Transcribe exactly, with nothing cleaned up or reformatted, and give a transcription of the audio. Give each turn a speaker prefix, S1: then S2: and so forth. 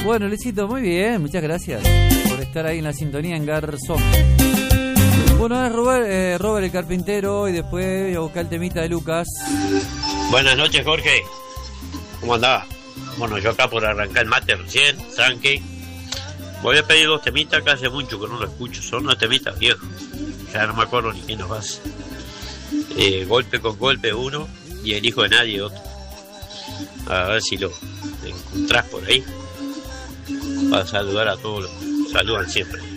S1: Bueno, Luisito, muy bien, muchas gracias por estar ahí en la sintonía en Garzón. Bueno, es Robert, eh, Robert el carpintero y después voy a buscar el temita de Lucas.
S2: Buenas noches, Jorge. ¿Cómo andás? Bueno, yo acá por arrancar el mate recién, tranqui. Voy a pedir dos temitas que hace mucho que no lo escucho. Son unos temitas viejos. Ya no me acuerdo ni quién nos hace. Eh, golpe con golpe uno y el hijo de nadie otro. A ver si lo encontrás por ahí. Para saludar a todos los que saludan siempre.